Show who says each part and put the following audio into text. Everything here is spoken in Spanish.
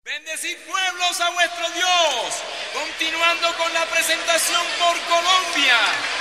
Speaker 1: Bendecid pueblos a vuestro Dios, continuando con la presentación por Colombia.